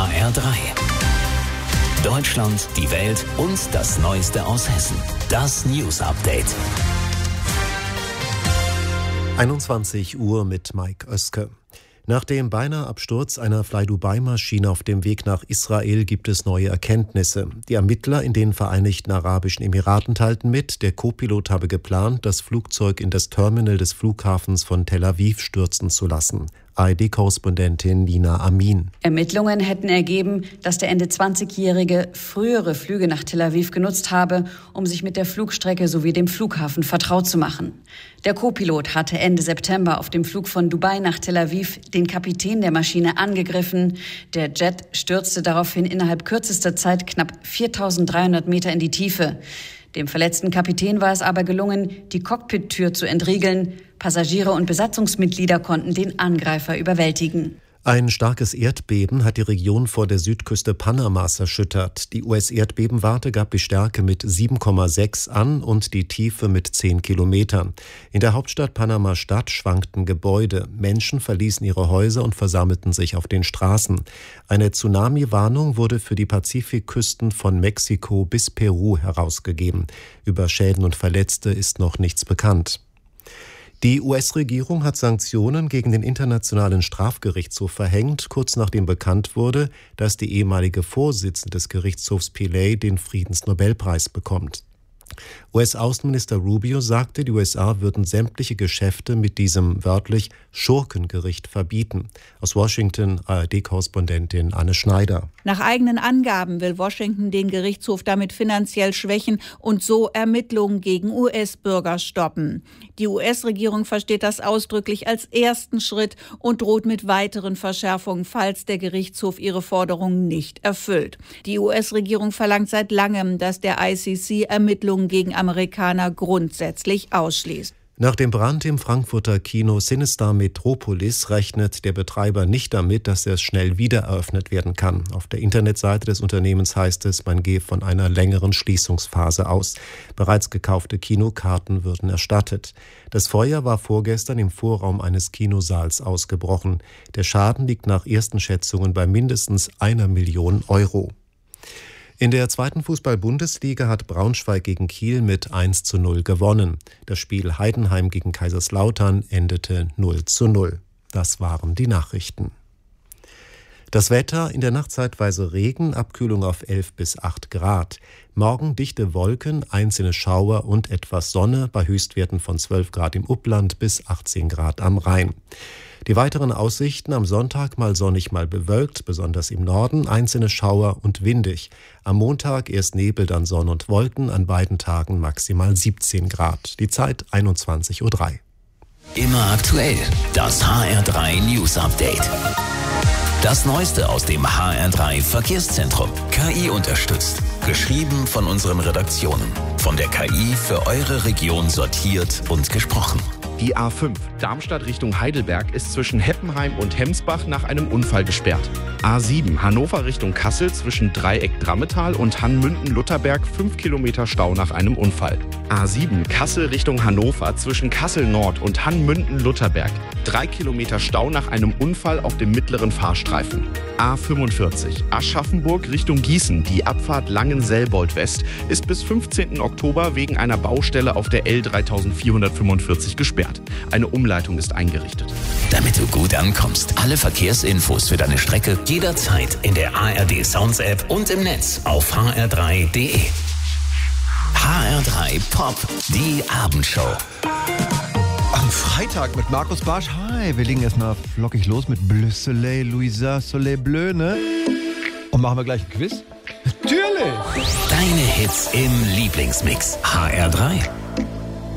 HR3. Deutschland, die Welt und das Neueste aus Hessen. Das News Update. 21 Uhr mit Mike Oeske. Nach dem beinahe Absturz einer Fly-Dubai-Maschine auf dem Weg nach Israel gibt es neue Erkenntnisse. Die Ermittler in den Vereinigten Arabischen Emiraten teilten mit, der Co-Pilot habe geplant, das Flugzeug in das Terminal des Flughafens von Tel Aviv stürzen zu lassen. ARD-Korrespondentin Nina Amin. Ermittlungen hätten ergeben, dass der Ende 20-Jährige frühere Flüge nach Tel Aviv genutzt habe, um sich mit der Flugstrecke sowie dem Flughafen vertraut zu machen. Der Co-Pilot hatte Ende September auf dem Flug von Dubai nach Tel Aviv den Kapitän der Maschine angegriffen. Der Jet stürzte daraufhin innerhalb kürzester Zeit knapp 4.300 Meter in die Tiefe. Dem verletzten Kapitän war es aber gelungen, die Cockpit-Tür zu entriegeln. Passagiere und Besatzungsmitglieder konnten den Angreifer überwältigen. Ein starkes Erdbeben hat die Region vor der Südküste Panamas erschüttert. Die US-Erdbebenwarte gab die Stärke mit 7,6 an und die Tiefe mit 10 Kilometern. In der Hauptstadt Panama-Stadt schwankten Gebäude. Menschen verließen ihre Häuser und versammelten sich auf den Straßen. Eine Tsunami-Warnung wurde für die Pazifikküsten von Mexiko bis Peru herausgegeben. Über Schäden und Verletzte ist noch nichts bekannt. Die US-Regierung hat Sanktionen gegen den Internationalen Strafgerichtshof verhängt, kurz nachdem bekannt wurde, dass die ehemalige Vorsitzende des Gerichtshofs Pillay den Friedensnobelpreis bekommt. US-Außenminister Rubio sagte, die USA würden sämtliche Geschäfte mit diesem wörtlich Schurkengericht verbieten. Aus Washington ARD-Korrespondentin Anne Schneider. Nach eigenen Angaben will Washington den Gerichtshof damit finanziell schwächen und so Ermittlungen gegen US-Bürger stoppen. Die US-Regierung versteht das ausdrücklich als ersten Schritt und droht mit weiteren Verschärfungen, falls der Gerichtshof ihre Forderungen nicht erfüllt. Die US-Regierung verlangt seit langem, dass der ICC Ermittlungen gegen Amerikaner grundsätzlich ausschließt. Nach dem Brand im Frankfurter Kino Cinestar Metropolis rechnet der Betreiber nicht damit, dass es schnell wieder eröffnet werden kann. Auf der Internetseite des Unternehmens heißt es, man gehe von einer längeren Schließungsphase aus. Bereits gekaufte Kinokarten würden erstattet. Das Feuer war vorgestern im Vorraum eines Kinosaals ausgebrochen. Der Schaden liegt nach ersten Schätzungen bei mindestens 1 Million Euro. In der zweiten Fußball-Bundesliga hat Braunschweig gegen Kiel mit 1:0 gewonnen. Das Spiel Heidenheim gegen Kaiserslautern endete 0:0. Das waren die Nachrichten. Das Wetter, in der Nacht zeitweise Regen, Abkühlung auf 11 bis 8 Grad. Morgen dichte Wolken, einzelne Schauer und etwas Sonne bei Höchstwerten von 12 Grad im Upland bis 18 Grad am Rhein. Die weiteren Aussichten: am Sonntag mal sonnig, mal bewölkt, besonders im Norden, einzelne Schauer und windig. Am Montag erst Nebel, dann Sonne und Wolken, an beiden Tagen maximal 17 Grad. Die Zeit 21:03 Uhr. Immer aktuell, das HR3 News Update. Das Neueste aus dem HR3 Verkehrszentrum. KI unterstützt. Geschrieben von unseren Redaktionen. Von der KI für eure Region sortiert und gesprochen. Die A5 Darmstadt Richtung Heidelberg ist zwischen Heppenheim und Hemsbach nach einem Unfall gesperrt. A7 Hannover Richtung Kassel zwischen Dreieck Drammetal und Hannmünden-Lutherberg 5 Kilometer Stau nach einem Unfall. A7 Kassel Richtung Hannover zwischen Kassel Nord und Hannmünden-Lutherberg 3 Kilometer Stau nach einem Unfall auf dem mittleren Fahrstreifen. A45 Aschaffenburg Richtung Gießen, die Abfahrt Langenselbold West ist bis 15. Oktober wegen einer Baustelle auf der L3445 gesperrt. Eine Umleitung ist eingerichtet. Damit du gut ankommst, alle Verkehrsinfos für deine Strecke jederzeit in der ARD Sounds App und im Netz auf hr3.de. HR3 Pop, die Abendshow. Am Freitag mit Markus Barsch. Hi, wir legen erstmal flockig los mit Bleu Soleil, Louisa Soleil Bleu, ne? Und machen wir gleich ein Quiz? Natürlich! Deine Hits im Lieblingsmix. HR3.